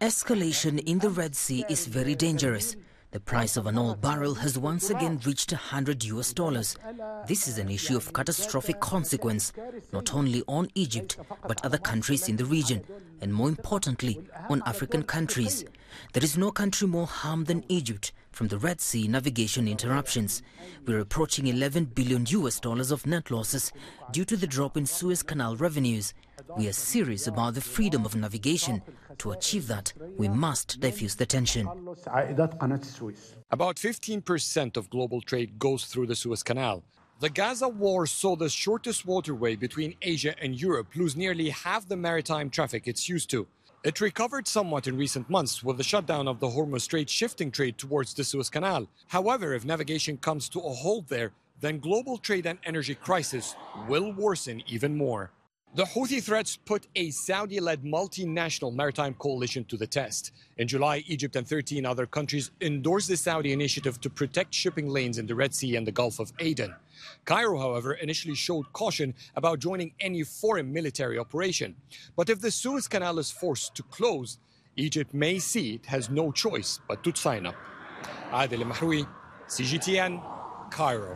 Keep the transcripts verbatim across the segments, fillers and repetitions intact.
Escalation in the Red Sea is very dangerous. The price of an oil barrel has once again reached one hundred U S dollars. This is an issue of catastrophic consequence, not only on Egypt, but other countries in the region, and more importantly, on African countries. There is no country more harmed than Egypt from the Red Sea navigation interruptions. We're approaching eleven billion U S dollars of net losses due to the drop in Suez Canal revenues. We are serious about the freedom of navigation. To achieve that, we must diffuse the tension. About fifteen percent of global trade goes through the Suez Canal. The Gaza war saw the shortest waterway between Asia and Europe lose nearly half the maritime traffic it's used to. It recovered somewhat in recent months with the shutdown of the Hormuz Strait shifting trade towards the Suez Canal. However, if navigation comes to a halt there, then global trade and energy crisis will worsen even more. The Houthi threats put a Saudi-led multinational maritime coalition to the test. In July, Egypt and thirteen other countries endorsed the Saudi initiative to protect shipping lanes in the Red Sea and the Gulf of Aden. Cairo, however, initially showed caution about joining any foreign military operation. But if the Suez Canal is forced to close, Egypt may see it has no choice but to sign up. Adel Mahroui, C G T N, Cairo.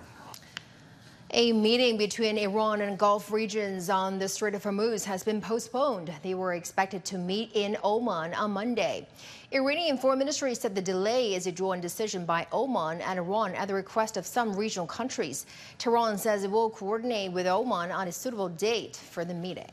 A meeting between Iran and Gulf regions on the Strait of Hormuz has been postponed. They were expected to meet in Oman on Monday. Iranian Foreign Ministry said the delay is a joint decision by Oman and Iran at the request of some regional countries. Tehran says it will coordinate with Oman on a suitable date for the meeting.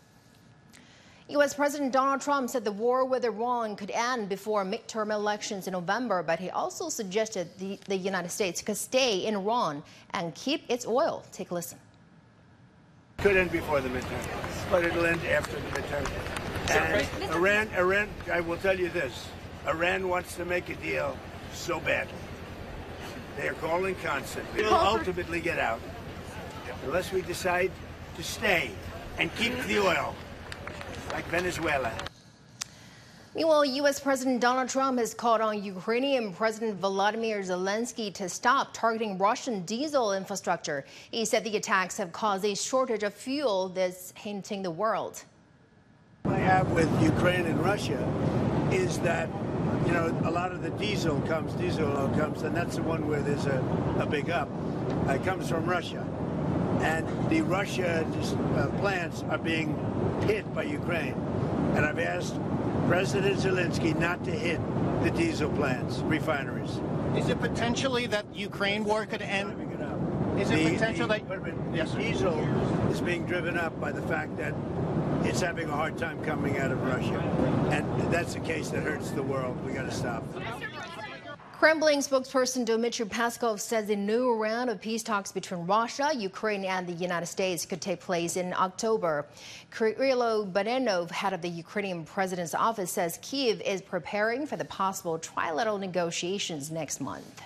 U S President Donald Trump said the war with Iran could end before midterm elections in November, but he also suggested the, the United States could stay in Iran and keep its oil. Take a listen. Could end before the midterm, but it'll end after the midterm. And Iran, Iran, I will tell you this, Iran wants to make a deal so badly. They are calling constantly. We'll ultimately get out unless we decide to stay and keep the oil. Like Venezuela. Meanwhile, U S President Donald Trump has called on Ukrainian President Volodymyr Zelensky to stop targeting Russian diesel infrastructure. He said the attacks have caused a shortage of fuel that's hinting the world. What I have with Ukraine and Russia is that, you know, a lot of the diesel comes, diesel oil comes, and that's the one where there's a, a big up. It comes from Russia. And the Russia uh, plants are being hit by Ukraine. And I've asked President Zelensky not to hit the diesel plants, refineries. Is it potentially that Ukraine war could end? Is it the, potential the, that... Yes, diesel is being driven up by the fact that it's having a hard time coming out of Russia. And that's a case that hurts the world. We got to stop. Kremlin spokesperson Dmitry Peskov says a new round of peace talks between Russia, Ukraine, and the United States could take place in October. Kirilo Budanov, head of the Ukrainian president's office, says Kyiv is preparing for the possible trilateral negotiations next month.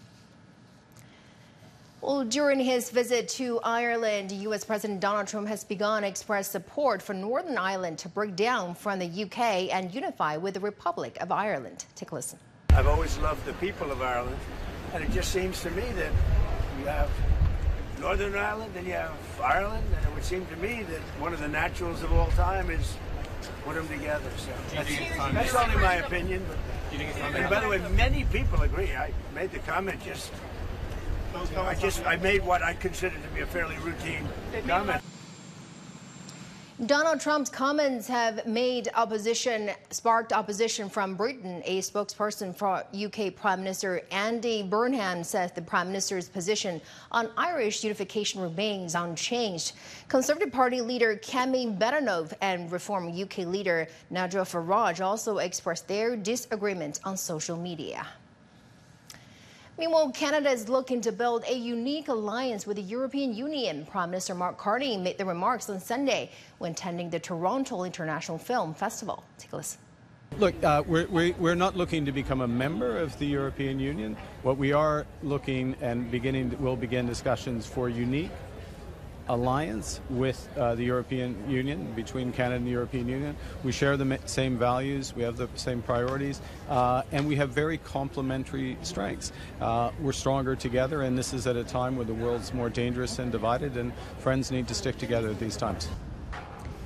Well, during his visit to Ireland, U S President Donald Trump has begun to express support for Northern Ireland to break down from the U K and unify with the Republic of Ireland. Take a listen. I've always loved the people of Ireland, and it just seems to me that you have Northern Ireland and you have Ireland, and it would seem to me that one of the naturals of all time is put them together. So that's, that's only my opinion. But, and by the way, many people agree. I made the comment just, you know, I just I made what I consider to be a fairly routine comment. Donald Trump's comments have made opposition, sparked opposition from Britain. A spokesperson for U K Prime Minister Andy Burnham says the Prime Minister's position on Irish unification remains unchanged. Conservative Party leader Kemi Badenoch and Reform U K leader Nigel Farage also expressed their disagreement on social media. Meanwhile, Canada is looking to build a unique alliance with the European Union. Prime Minister Mark Carney made the remarks on Sunday when attending the Toronto International Film Festival. Take a listen. Look, uh, we're, we're not looking to become a member of the European Union. What we are looking and beginning, we'll begin discussions for unique alliance with uh, the European Union, between Canada and the European Union. We share the same values, we have the same priorities, uh, and we have very complementary strengths. Uh, we're stronger together, and this is at a time where the world's more dangerous and divided, and friends need to stick together at these times.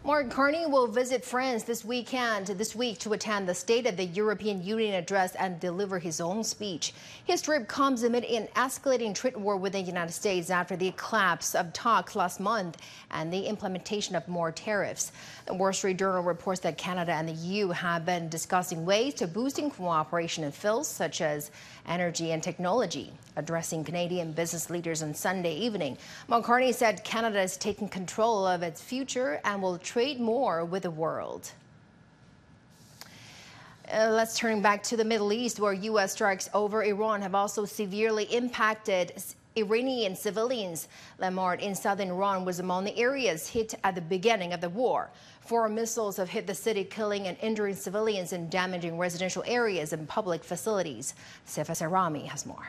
Mark Carney will visit France this weekend, this week, to attend the State of the European Union address and deliver his own speech. His trip comes amid an escalating trade war with the United States after the collapse of talks last month and the implementation of more tariffs. The Wall Street Journal reports that Canada and the E U have been discussing ways to boosting cooperation in fields such as energy and technology. Addressing Canadian business leaders on Sunday evening, Mark Carney said Canada is taking control of its future and will trade more with the world. Uh, let's turn back to the Middle East, where U S strikes over Iran have also severely impacted Iranian civilians. Lamart in southern Iran was among the areas hit at the beginning of the war. Four missiles have hit the city, killing and injuring civilians and damaging residential areas and public facilities. Sefa Sarami has more.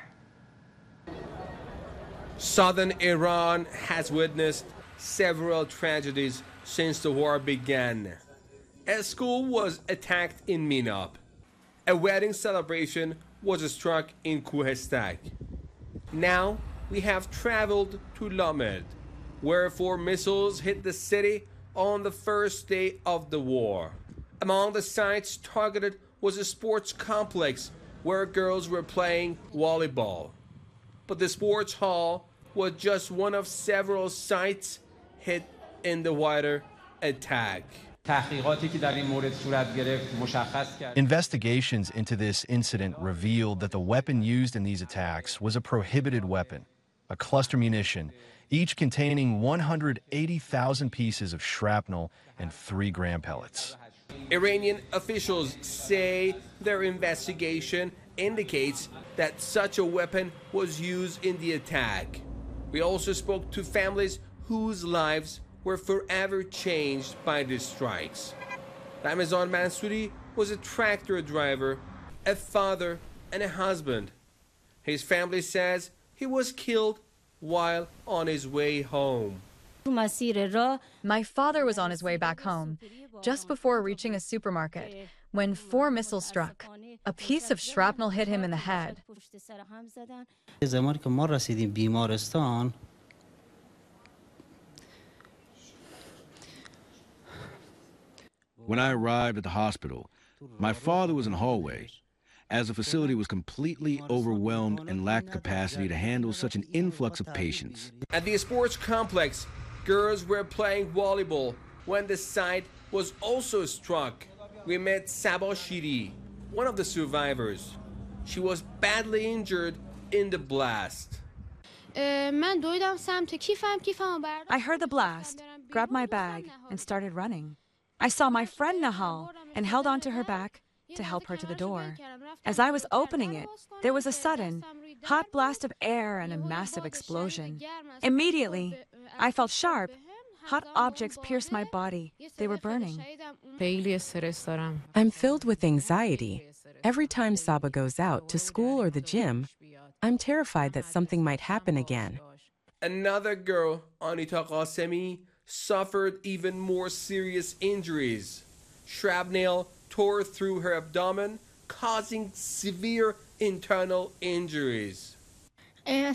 Southern Iran has witnessed several tragedies since the war began. A school was attacked in Minab. A wedding celebration was struck in Kohistak. Now we have traveled to Lamed, where four missiles hit the city on the first day of the war. Among the sites targeted was a sports complex where girls were playing volleyball. But the sports hall was just one of several sites hit in the wider attack. Investigations into this incident revealed that the weapon used in these attacks was a prohibited weapon, a cluster munition, each containing one hundred eighty thousand pieces of shrapnel and three gram pellets. Iranian officials say their investigation indicates that such a weapon was used in the attack. We also spoke to families whose lives were forever changed by the strikes. Ramazan Mansouri was a tractor driver, a father, and a husband. His family says he was killed while on his way home. My father was on his way back home, just before reaching a supermarket, when four missiles struck. A piece of shrapnel hit him in the head. When I arrived at the hospital, my father was in the hallway, as the facility was completely overwhelmed and lacked capacity to handle such an influx of patients. At the sports complex, girls were playing volleyball when the site was also struck. We met Sabah Shiri, one of the survivors. She was badly injured in the blast. I heard the blast, grabbed my bag, and started running. I saw my friend Nahal and held onto her back to help her to the door. As I was opening it, there was a sudden, hot blast of air and a massive explosion. Immediately, I felt sharp. Hot objects pierced my body. They were burning. I'm filled with anxiety. Every time Saba goes out to school or the gym, I'm terrified that something might happen again. Another girl, Anita Qasemi, suffered even more serious injuries. Shrapnel tore through her abdomen, causing severe internal injuries. I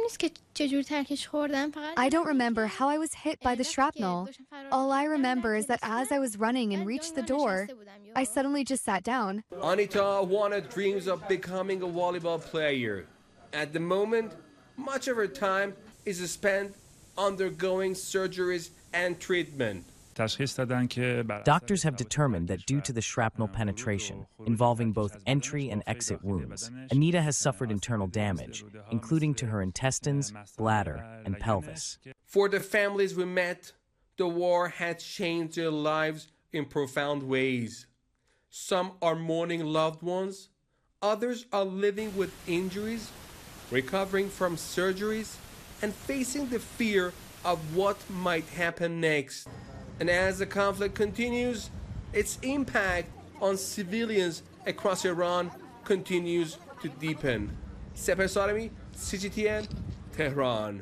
don't remember how I was hit by the shrapnel. All I remember is that as I was running and reached the door, I suddenly just sat down. Anita wanted dreams of becoming a volleyball player. At the moment, much of her time is spent undergoing surgeries and treatment. Doctors have determined that due to the shrapnel penetration, involving both entry and exit wounds, Anita has suffered internal damage, including to her intestines, bladder, and pelvis. For the families we met, the war has changed their lives in profound ways. Some are mourning loved ones, others are living with injuries, recovering from surgeries, and facing the fear of what might happen next. And as the conflict continues, its impact on civilians across Iran continues to deepen. Sepa Sarami, C G T N, Tehran.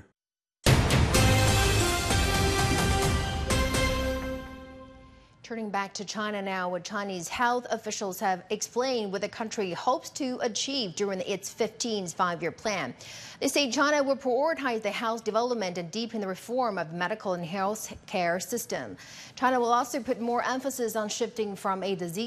Turning back to China now, what Chinese health officials have explained what the country hopes to achieve during its fifteenth five-year plan. They say China will prioritize the health development and deepen the reform of medical and health care system. China will also put more emphasis on shifting from a disease